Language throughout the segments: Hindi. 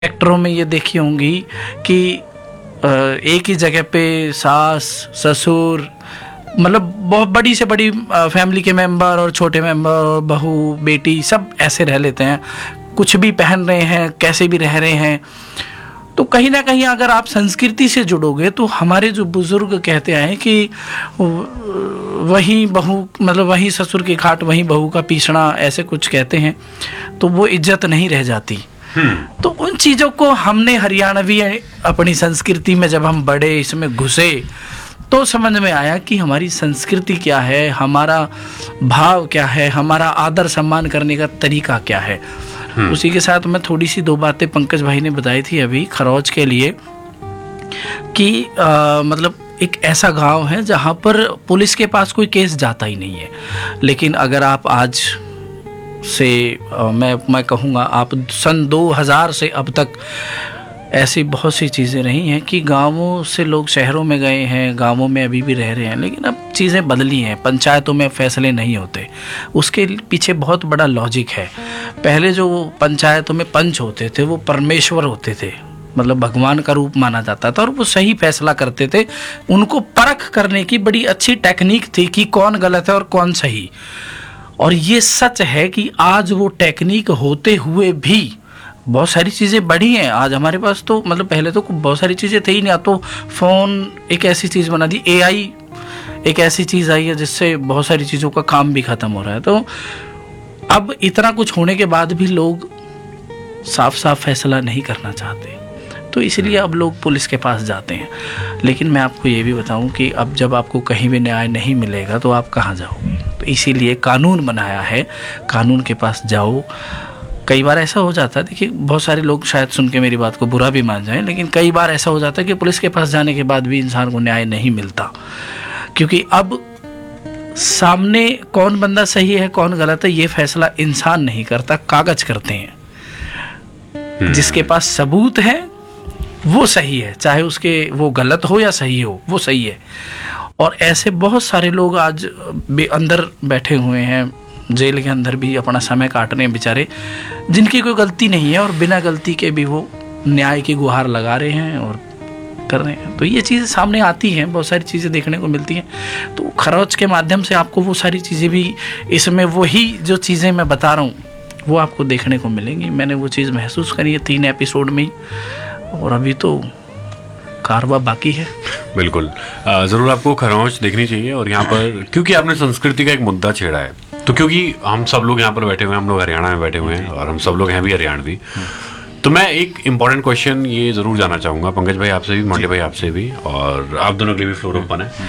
एक्टरों में ये देखी होंगी कि एक ही जगह पे सास ससुर, मतलब बहुत बड़ी से बड़ी फैमिली के मेंबर और छोटे मेंबर और बहू बेटी सब ऐसे रह लेते हैं, कुछ भी पहन रहे हैं, कैसे भी रह रहे हैं। तो कहीं ना कहीं अगर आप संस्कृति से जुड़ोगे तो हमारे जो बुजुर्ग कहते हैं कि वही बहू, मतलब वही ससुर की खाट वही बहू का पीसना, ऐसे कुछ कहते हैं, तो वो इज्जत नहीं रह जाती। तो उन चीज़ों को हमने हरियाणवी अपनी संस्कृति में जब हम बड़े इसमें घुसे तो समझ में आया कि हमारी संस्कृति क्या है, हमारा भाव क्या है, हमारा आदर सम्मान करने का तरीका क्या है। उसी के साथ मैं थोड़ी सी दो बातें पंकज भाई ने बताई थी अभी खरौच के लिए कि मतलब एक ऐसा गांव है जहां पर पुलिस के पास कोई केस जाता ही नहीं है, लेकिन अगर आप आज से मैं कहूँगा आप सन 2000 से अब तक ऐसी बहुत सी चीज़ें रही हैं कि गांवों से लोग शहरों में गए हैं, गांवों में अभी भी रह रहे हैं, लेकिन अब चीज़ें बदली हैं। पंचायतों में फैसले नहीं होते, उसके पीछे बहुत बड़ा लॉजिक है। पहले जो पंचायतों में पंच होते थे वो परमेश्वर होते थे, मतलब भगवान का रूप माना जाता था और वो सही फैसला करते थे। उनको परख करने की बड़ी अच्छी टेक्निक थी कि कौन गलत है और कौन सही। और ये सच है कि आज वो टेक्निक होते हुए भी बहुत सारी चीज़ें बढ़ी हैं। आज हमारे पास तो मतलब पहले तो बहुत सारी चीज़ें थी ही नहीं, तो फ़ोन एक ऐसी चीज़ बना दी, AI एक ऐसी चीज़ आई है जिससे बहुत सारी चीज़ों का काम भी ख़त्म हो रहा है। तो अब इतना कुछ होने के बाद भी लोग साफ साफ फैसला नहीं करना चाहते, तो इसलिए अब लोग पुलिस के पास जाते हैं। लेकिन मैं आपको ये भी बताऊं कि अब जब आपको कहीं भी न्याय नहीं मिलेगा तो आप कहाँ जाओगे। तो इसीलिए कानून बनाया है, कानून के पास जाओ। कई बार ऐसा हो जाता है, देखिए बहुत सारे लोग शायद सुन के मेरी बात को बुरा भी मान जाएं, लेकिन कई बार ऐसा हो जाता है कि पुलिस के पास जाने के बाद भी इंसान को न्याय नहीं मिलता, क्योंकि अब सामने कौन बंदा सही है कौन गलत है ये फैसला इंसान नहीं करता, कागज करते हैं। जिसके पास सबूत है वो सही है, चाहे उसके वो गलत हो या सही हो, वो सही है। और ऐसे बहुत सारे लोग आज अंदर बैठे हुए हैं, जेल के अंदर भी अपना समय काट रहे हैं बेचारे, जिनकी कोई गलती नहीं है और बिना गलती के भी वो न्याय की गुहार लगा रहे हैं और कर रहे हैं। तो ये चीज़ें सामने आती हैं, बहुत सारी चीज़ें देखने को मिलती हैं। तो खरौच के माध्यम से आपको वो सारी चीज़ें भी, इसमें वही जो चीज़ें मैं बता रहा हूँ वो आपको देखने को मिलेंगी। मैंने वो चीज़ महसूस करी है 3 एपिसोड में ही, और अभी तो कारवा बाकी है। बिल्कुल, ज़रूर आपको खरौच देखनी चाहिए। और यहाँ पर क्योंकि आपने संस्कृति का एक मुद्दा छेड़ा है, तो क्योंकि हम सब लोग यहाँ पर बैठे हुए हैं, हम लोग हरियाणा में बैठे हुए हैं और हम सब लोग हैं भी हरियाणवी, तो मैं एक इम्पॉर्टेंट क्वेश्चन ये ज़रूर जानना चाहूँगा पंकज भाई आपसे भी, मोंटे भाई आपसे भी, और आप दोनों के लिए भी फ्लोर ओपन है।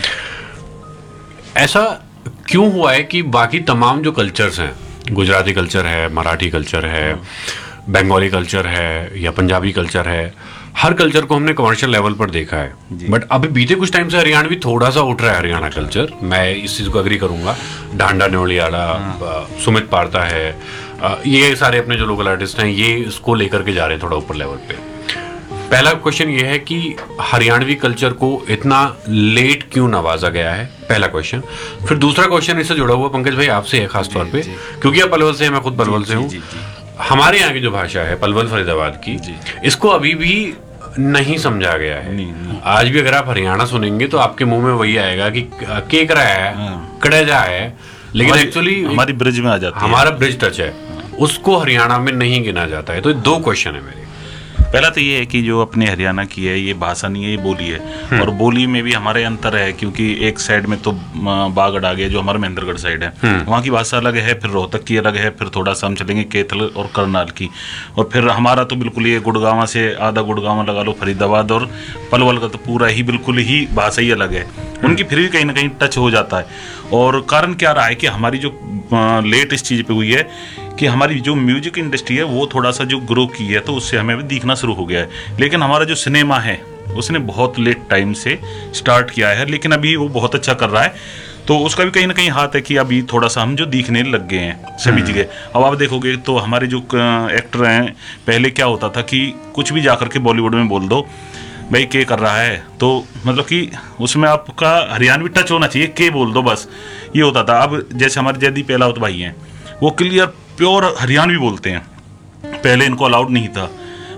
ऐसा क्यों हुआ है कि बाकी तमाम जो कल्चर्स हैं, गुजराती कल्चर है, मराठी कल्चर है, बंगाली कल्चर है या पंजाबी कल्चर है, हर कल्चर को हमने कमर्शियल लेवल पर देखा है, बट अभी बीते कुछ टाइम से हरियाणवी थोड़ा सा उठ रहा है, हरियाणा कल्चर, मैं इस चीज़ को एग्री करूंगा। डांडा न्योलियाला, सुमित पारता है, ये सारे अपने जो लोकल आर्टिस्ट हैं ये इसको लेकर के जा रहे हैं थोड़ा ऊपर लेवल पे। पहला क्वेश्चन ये है कि हरियाणवी कल्चर को इतना लेट क्यों नवाजा गया है, पहला क्वेश्चन। फिर दूसरा क्वेश्चन इससे जुड़ा हुआ पंकज भाई आपसे है खास तौर पे, क्योंकि आप पलवल से हैं, मैं खुद पलवल से हूँ। हमारे यहाँ की जो भाषा है पलवल फरीदाबाद की, इसको अभी भी नहीं समझा गया है। आज भी अगर आप हरियाणा सुनेंगे तो आपके मुंह में वही आएगा कि केक रहा है, कड़ेजा है, लेकिन एक्चुअली हमारी ब्रिज में आ जाता है, हमारा ब्रिज टच है, उसको हरियाणा में नहीं गिना जाता है। तो 2 क्वेश्चन है मेरे। पहला तो ये है कि जो अपने हरियाणा की है ये भाषा नहीं है, ये बोली है, और बोली में भी हमारे अंतर है, क्योंकि एक साइड में तो बागड़ आ गया जो हमारा महेंद्रगढ़ साइड है, वहाँ की भाषा अलग है, फिर रोहतक की अलग है, फिर थोड़ा सा हम चलेंगे कैथल और करनाल की, और फिर हमारा तो बिल्कुल ये गुड़गांव से आधा गुड़गांव लगा लो, फरीदाबाद और पलवल का तो पूरा ही बिल्कुल ही भाषा ही अलग है। उनकी फिर भी कहीं ना कहीं टच हो जाता है। और कारण क्या रहा है कि हमारी जो लेट इस चीज़ पे हुई है कि हमारी जो म्यूजिक इंडस्ट्री है वो थोड़ा सा जो ग्रो की है, तो उससे हमें भी दिखना शुरू हो गया है। लेकिन हमारा जो सिनेमा है उसने बहुत लेट टाइम से स्टार्ट किया है, लेकिन अभी वो बहुत अच्छा कर रहा है, तो उसका भी कहीं ना कहीं हाथ है कि अभी थोड़ा सा हम जो दिखने लग गए हैं सभी जगह। अब आप देखोगे तो हमारे जो एक्टर हैं, पहले क्या होता था कि कुछ भी जाकर के बॉलीवुड में बोल दो भाई के कर रहा है, तो मतलब कि उसमें आपका हरियाणवी टच होना चाहिए, के बोल दो बस, ये होता था। अब जैसे हमारे जयदीप पहलावत भाई हैं, वो क्लियर प्योर हरियाणवी बोलते हैं, पहले इनको अलाउड नहीं था।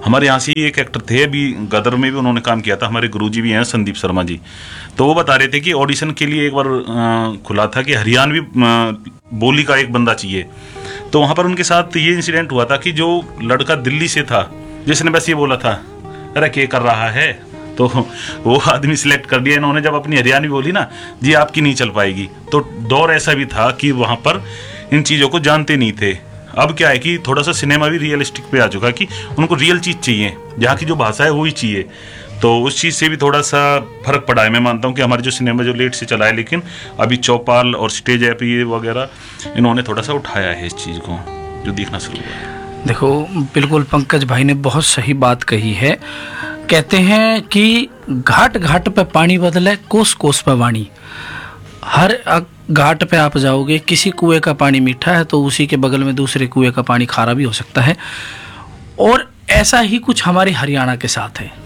हमारे यहाँ से ही एक एक्टर थे, अभी गदर में भी उन्होंने काम किया था, हमारे गुरुजी भी हैं संदीप शर्मा जी। तो वो बता रहे थे कि ऑडिशन के लिए एक बार खुला था कि हरियाणवी बोली का एक बंदा चाहिए। तो वहाँ पर उनके साथ ये इंसिडेंट हुआ था कि जो लड़का दिल्ली से था, जिसने बस ये बोला था अरे क्या कर रहा है, तो वो आदमी सिलेक्ट कर दिया इन्होंने। जब अपनी हरियाणवी बोली ना, जी आपकी नहीं चल पाएगी। तो दौर ऐसा भी था कि वहाँ पर इन चीज़ों को जानते नहीं थे। अब क्या है कि थोड़ा सा सिनेमा भी रियलिस्टिक पे आ चुका कि उनको रियल चीज़ चाहिए, जहाँ की जो भाषा है वही चाहिए। तो उस चीज़ से भी थोड़ा सा फर्क पड़ा है। मैं मानता हूँ कि हमारे जो सिनेमा जो लेट से चला है, लेकिन अभी चौपाल और स्टेज ऐप ये वगैरह इन्होंने थोड़ा सा उठाया है इस चीज़ को, जो दिखना शुरू हुआ है। देखो, बिल्कुल पंकज भाई ने बहुत सही बात कही है। कहते हैं कि घाट घाट पे पानी बदले, कोस कोस पे वाणी। हर घाट पे आप जाओगे, किसी कुएं का पानी मीठा है तो उसी के बगल में दूसरे कुएं का पानी खारा भी हो सकता है। और ऐसा ही कुछ हमारे हरियाणा के साथ है।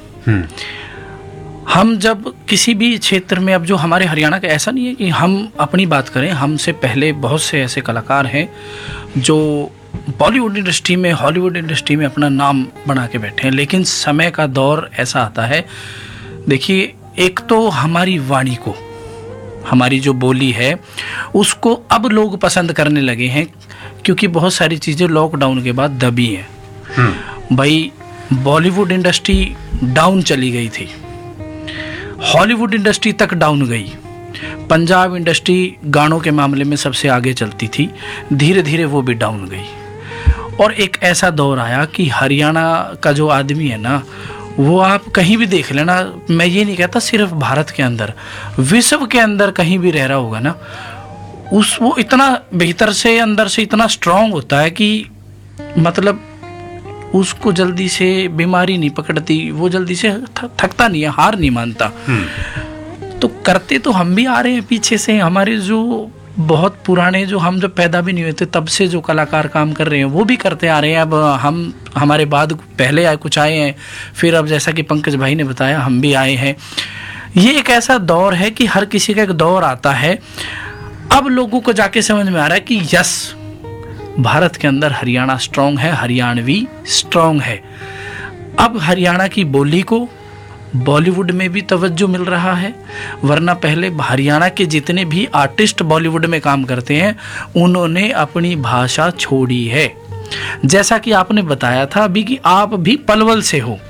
हम जब किसी भी क्षेत्र में, अब जो हमारे हरियाणा का, ऐसा नहीं है कि हम अपनी बात करें, हमसे पहले बहुत से ऐसे कलाकार हैं जो बॉलीवुड इंडस्ट्री में, हॉलीवुड इंडस्ट्री में अपना नाम बना के बैठे हैं। लेकिन समय का दौर ऐसा आता है, देखिए, एक तो हमारी वाणी को, हमारी जो बोली है उसको अब लोग पसंद करने लगे हैं, क्योंकि बहुत सारी चीज़ें लॉकडाउन के बाद दबी हैं। भाई, बॉलीवुड इंडस्ट्री डाउन चली गई थी, हॉलीवुड इंडस्ट्री तक डाउन गई, पंजाब इंडस्ट्री गानों के मामले में सबसे आगे चलती थी, धीरे धीरे वो भी डाउन गई। और एक ऐसा दौर आया कि हरियाणा का जो आदमी है ना, वो आप कहीं भी देख लेना, मैं ये नहीं कहता सिर्फ भारत के अंदर, विश्व के अंदर कहीं भी रह रहा होगा ना, वो इतना भीतर से, अंदर से इतना स्ट्रांग होता है कि मतलब उसको जल्दी से बीमारी नहीं पकड़ती, वो जल्दी से थकता नहीं है, हार नहीं मानता। तो करते तो हम भी आ रहे हैं पीछे से, हमारे जो बहुत पुराने, जो हम जब पैदा भी नहीं हुए थे तब से जो कलाकार काम कर रहे हैं वो भी करते आ रहे हैं। अब हमारे बाद पहले आए, कुछ आए हैं, फिर अब जैसा कि पंकज भाई ने बताया हम भी आए हैं। ये एक ऐसा दौर है कि हर किसी का एक दौर आता है। अब लोगों को जाके समझ में आ रहा है कि यस, भारत के अंदर हरियाणा स्ट्रांग है, हरियाणवी स्ट्रांग है। अब हरियाणा की बोली को बॉलीवुड में भी तवज्जो मिल रहा है, वरना पहले हरियाणा के जितने भी आर्टिस्ट बॉलीवुड में काम करते हैं उन्होंने अपनी भाषा छोड़ी है। जैसा कि आपने बताया था अभी कि आप भी पलवल से हो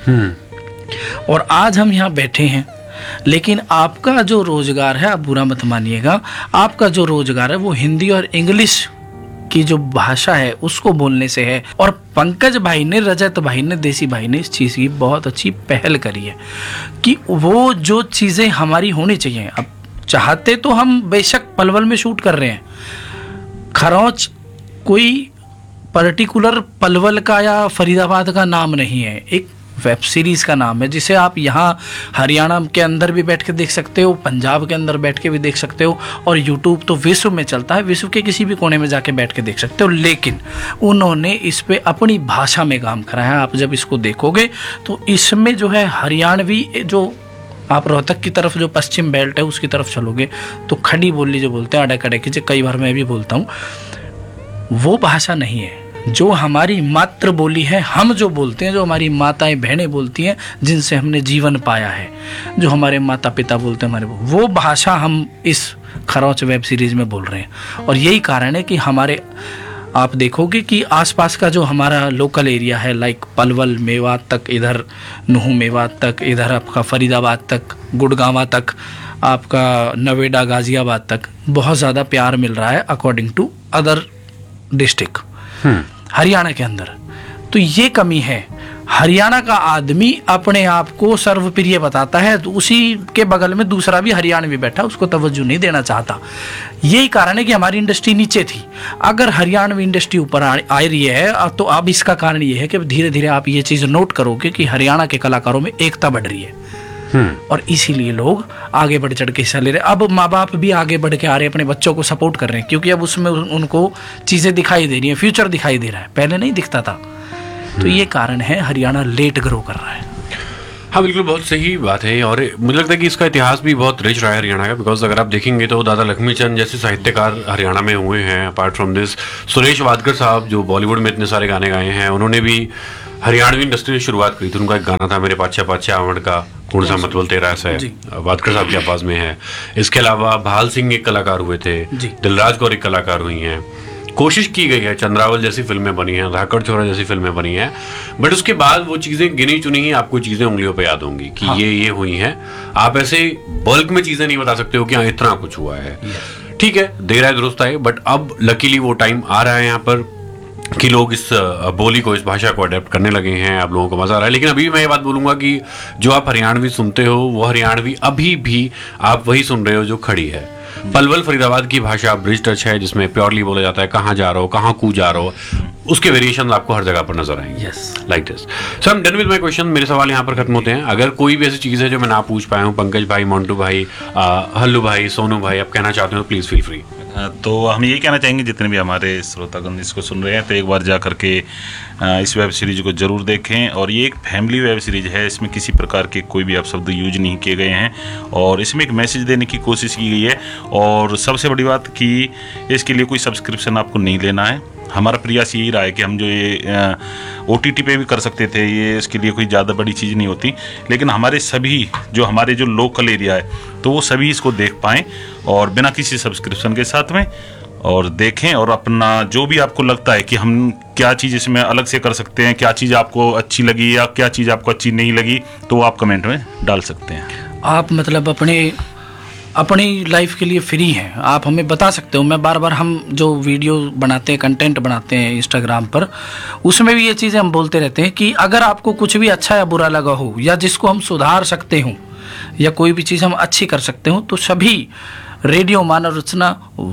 और आज हम यहाँ बैठे हैं, लेकिन आपका जो रोजगार है, आप बुरा मत मानिएगा, आपका जो रोजगार है वो हिंदी और इंग्लिश की जो भाषा है उसको बोलने से है। और पंकज भाई ने, रजत भाई ने, देसी भाई ने इस चीज़ की बहुत अच्छी पहल करी है कि वो जो चीज़ें हमारी होनी चाहिए, अब चाहते तो हम बेशक पलवल में शूट कर रहे हैं, खरौच कोई पर्टिकुलर पलवल का या फरीदाबाद का नाम नहीं है, एक वेब सीरीज़ का नाम है, जिसे आप यहाँ हरियाणा के अंदर भी बैठ के देख सकते हो, पंजाब के अंदर बैठ के भी देख सकते हो, और यूट्यूब तो विश्व में चलता है, विश्व के किसी भी कोने में जाके बैठ के देख सकते हो। लेकिन उन्होंने इस पे अपनी भाषा में काम करा है। आप जब इसको देखोगे तो इसमें जो है हरियाणवी, जो आप रोहतक की तरफ जो पश्चिम बेल्ट है उसकी तरफ चलोगे तो खड़ी बोली जो बोलते हैं, अड़क अड़क, जो कई बार मैं भी बोलता हूँ, वो भाषा नहीं है। जो हमारी मातृ बोली है, हम जो बोलते हैं, जो हमारी माताएं बहनें बोलती हैं, जिनसे हमने जीवन पाया है, जो हमारे माता पिता बोलते हैं, वो भाषा हम इस खरौच वेब सीरीज में बोल रहे हैं। और यही कारण है कि हमारे, आप देखोगे कि आसपास का जो हमारा लोकल एरिया है, लाइक पलवल, मेवात तक, इधर नुहू मेवात तक, इधर आपका फरीदाबाद तक, गुड़गांवा तक, आपका नवेड़ा गाजियाबाद तक बहुत ज़्यादा प्यार मिल रहा है according to other district Haryana के अंदर। तो ये कमी है। हरियाणा का आदमी अपने आप को सर्वप्रिय बताता है, तो उसी के बगल में दूसरा भी हरियाणवी बैठा, उसको तवज्जो नहीं देना चाहता। यही कारण है कि हमारी इंडस्ट्री नीचे थी। अगर हरियाणवी इंडस्ट्री ऊपर आ रही है तो अब इसका कारण ये है कि धीरे धीरे आप ये चीज़ नोट करोगे कि हरियाणा के कलाकारों में एकता बढ़ रही है, और इसीलिए लोग आगे बढ़ चढ़ के हिस्सा ले रहे हैं। अब माँ बाप भी आगे बढ़ के आ रहे हैं, अपने बच्चों को सपोर्ट कर रहे हैं, क्योंकि अब उसमें उनको चीज़ें दिखाई दे रही हैं, फ्यूचर दिखाई दे रहा है, पहले नहीं दिखता था। तो ये कारण है हरियाणा लेट ग्रो कर रहा है। हाँ, बिल्कुल, बहुत सही बात है। और मुझे लगता है कि इसका इतिहास भी बहुत रिच रहा है हरियाणा का, बिकॉज अगर आप देखेंगे तो दादा लक्ष्मीचंद जैसे साहित्यकार हरियाणा में हुए हैं। Apart from this, Suresh Wadkar साहब जो बॉलीवुड में इतने सारे गाने गाए हैं, उन्होंने भी हरियाणवी इंडस्ट्री ने शुरुआत करी थी, उनका एक गाना था मेरे पाछा पाछा आवड़ का कौन सा मतलब तेरा ऐसा है, वादकर साहब की आवाज में है। इसके अलावा भाल सिंह एक कलाकार हुए थे, दिलराज कौर एक कलाकार हुई हैं। कोशिश की गई है, चंद्रावल जैसी फिल्में बनी हैं, धाकड़ छोरा जैसी फिल्में बनी हैं, बट उसके बाद वो चीजें गिनी चुनी ही आपको चीजें उंगलियों पे याद होंगी कि ये हुई हैं। आप ऐसे बल्क में चीजें नहीं बता सकते हो कि हाँ इतना कुछ हुआ है। ठीक है, देर आए दुरुस्त आए, बट अब लकीली वो टाइम आ रहा है यहाँ पर कि लोग इस बोली को, इस भाषा को अडेप्ट करने लगे हैं, आप लोगों को मजा आ रहा है। लेकिन अभी भी मैं ये बात बोलूंगा कि जो आप हरियाणवी सुनते हो वो हरियाणवी अभी भी आप वही सुन रहे हो जो खड़ी है। पलवल फरीदाबाद की भाषा ब्रिज टच है, जिसमें प्योरली बोला जाता है कहाँ जा रहे हो, कहाँ कू जा रहे हो, उसके वेरिएशन आपको हर जगह पर नजर आएंगे। Like this. So I am done with my question. मेरे सवाल यहाँ पर खत्म होते हैं। अगर कोई भी ऐसी चीज है जो मैं ना पूछ पाया हूँ, पंकज भाई, मोंटू भाई, हल्लू भाई, सोनू भाई, आप कहना चाहते हो तो प्लीज फील फ्री। तो हम यही कहना चाहेंगे जितने भी हमारे श्रोतागण इसको सुन रहे हैं, तो एक बार जा करके इस वेब सीरीज को जरूर देखें। और ये एक फैमिली वेब सीरीज है, इसमें किसी प्रकार के कोई भी शब्द यूज नहीं किए गए हैं और इसमें एक मैसेज देने की कोशिश की गई है। और सबसे बड़ी बात कि इसके लिए कोई सब्सक्रिप्शन आपको नहीं लेना है। हमारा प्रयास यही रहा है कि हम जो ये OTT पे भी कर सकते थे, ये इसके लिए कोई ज़्यादा बड़ी चीज़ नहीं होती, लेकिन हमारे सभी जो हमारे जो लोकल एरिया है तो वो सभी इसको देख पाएँ और बिना किसी सब्सक्रिप्शन के साथ में और देखें। और अपना जो भी आपको लगता है कि हम क्या चीज़ इसमें अलग से कर सकते हैं, क्या चीज़ आपको अच्छी लगी या क्या चीज़ आपको अच्छी नहीं लगी, तो वो आप कमेंट में डाल सकते हैं। आप मतलब अपनी लाइफ के लिए फ्री हैं, आप हमें बता सकते हो। मैं बार बार हम जो वीडियो बनाते हैं, कंटेंट बनाते हैं इंस्टाग्राम पर, उसमें भी ये चीज़ें हम बोलते रहते हैं कि अगर आपको कुछ भी अच्छा या बुरा लगा हो या जिसको हम सुधार सकते हो या कोई भी चीज़ हम अच्छी कर सकते हो, तो सभी रेडियो मानव रचना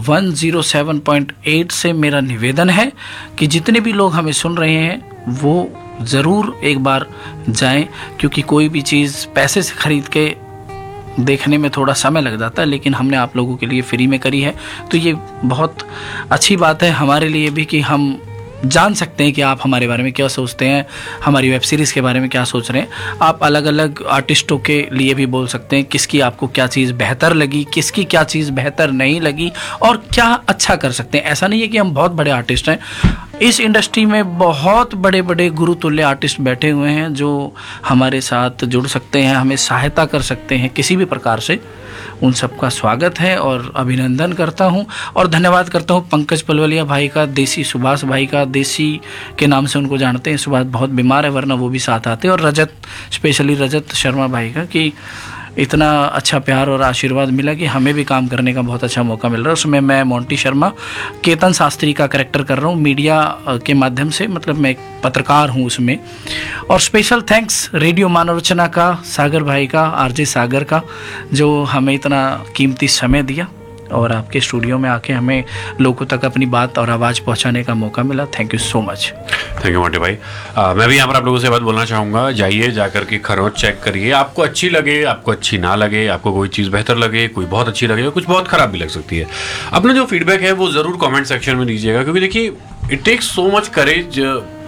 107.8 से मेरा निवेदन है कि जितने भी लोग हमें सुन रहे हैं वो ज़रूर एक बार जाएं, क्योंकि कोई भी चीज़ पैसे से ख़रीद के देखने में थोड़ा समय लग जाता है, लेकिन हमने आप लोगों के लिए फ्री में करी है। तो ये बहुत अच्छी बात है हमारे लिए भी कि हम जान सकते हैं कि आप हमारे बारे में क्या सोचते हैं, हमारी वेब सीरीज़ के बारे में क्या सोच रहे हैं। आप अलग अलग आर्टिस्टों के लिए भी बोल सकते हैं किसकी आपको क्या चीज़ बेहतर लगी, किसकी क्या चीज़ बेहतर नहीं लगी और क्या अच्छा कर सकते हैं। ऐसा नहीं है कि हम बहुत बड़े आर्टिस्ट हैं, इस इंडस्ट्री में बहुत बड़े बड़े गुरुतुल्य आर्टिस्ट बैठे हुए हैं जो हमारे साथ जुड़ सकते हैं, हमें सहायता कर सकते हैं किसी भी प्रकार से। उन सबका स्वागत है और अभिनंदन करता हूं और धन्यवाद करता हूं पंकज पलवलिया भाई का, देसी सुभाष भाई का, देसी के नाम से उनको जानते हैं। सुभाष बहुत बीमार है वरना वो भी साथ आते, और रजत, स्पेशली रजत शर्मा भाई का, कि इतना अच्छा प्यार और आशीर्वाद मिला कि हमें भी काम करने का बहुत अच्छा मौका मिल रहा है। उसमें मैं मोंटी शर्मा केतन शास्त्री का कैरेक्टर कर रहा हूँ मीडिया के माध्यम से, मतलब मैं एक पत्रकार हूँ उसमें। और स्पेशल थैंक्स रेडियो मानव रचना का, सागर भाई का, RJ सागर का, जो हमें इतना कीमती समय दिया और आपके स्टूडियो में आके हमें लोगों तक अपनी बात और आवाज़ पहुंचाने का मौका मिला। Thank you so much. Thank you Monty भाई। मैं भी यहाँ पर आप लोगों से बात बोलना चाहूँगा, जाइए जाकर के खरोंच चेक करिए, आपको अच्छी लगे, आपको अच्छी ना लगे, आपको कोई चीज़ बेहतर लगे, कोई बहुत अच्छी लगे, कुछ बहुत ख़राब भी लग सकती है। अपना जो फीडबैक है वो ज़रूर कमेंट सेक्शन में दीजिएगा, क्योंकि देखिए it takes so much courage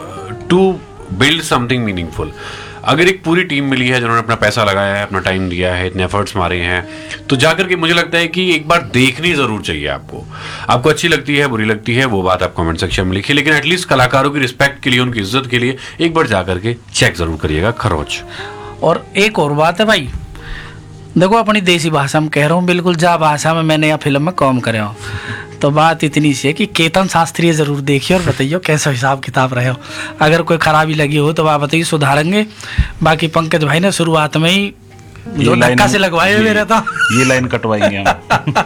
to build something meaningful. अगर एक पूरी टीम मिली है जिन्होंने अपना पैसा लगाया है, अपना टाइम दिया है, इतने एफर्ट्स मारे हैं, तो जाकर के मुझे लगता है कि एक बार देखनी जरूर चाहिए आपको। आपको अच्छी लगती है, बुरी लगती है, वो बात आप कमेंट सेक्शन में लिखिए, लेकिन एटलीस्ट कलाकारों की रिस्पेक्ट के लिए, उनकी इज्जत के लिए एक बार जाकर के चेक जरूर करिएगा खरोच। और एक और बात है भाई, देखो अपनी देसी भाषा में कह रहा हूँ, बिल्कुल जा भाषा में मैंने या फिल्म में काम करे हो, तो बात इतनी सी है कि केतन शास्त्री जरूर देखिए और बताइए कैसा हिसाब किताब रहे हो। अगर कोई खराबी लगी हो तो आप बताइए, सुधारेंगे। बाकी पंकज भाई ने शुरुआत में ही जो धक्का से लगवाए हुए रहता, ये लाइन कटवाएंगे हम।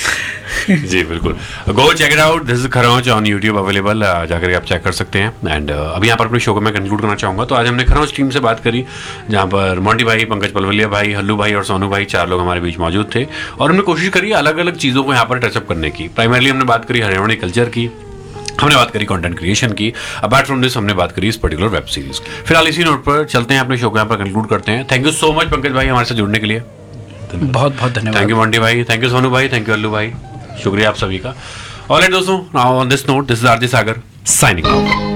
जी बिल्कुल, go check it out, this is खरोंच ऑन यूट्यूब अवेलेबल, जाकर के आप चेक कर सकते हैं। एंड अभी यहाँ पर अपने शो को मैं कंक्लूड करना चाहूँगा। तो आज हमने खरोंच टीम से बात करी, जहाँ पर मोंटी भाई, पंकज पलवलिया भाई, हल्लू भाई और सोनू भाई, 4 लोग हमारे बीच मौजूद थे और हमने कोशिश करी अलग अलग चीज़ों को यहाँ पर टचअप करने की। प्राइमरली हमने बात करी हरियाणवी कल्चर की, हमने बात करी कंटेंट क्रिएशन की, अपार्ट फ्रॉम दिस हमने बात करी इस पर्टिकुलर वेब सीरीज की। फिलहाल इसी नोट पर चलते हैं, अपने शो को यहाँ पर कंक्लूड करते हैं। Thank you so much Pankaj भाई हमारे साथ जुड़ने के लिए, बहुत बहुत धन्यवाद। थैंक यू मोंटी भाई, थैंक यू सोनू भाई, थैंक यू हल्लू भाई, शुक्रिया आप सभी का। ऑलराइट दोस्तों, now on this note, this is RJ Sagar signing off.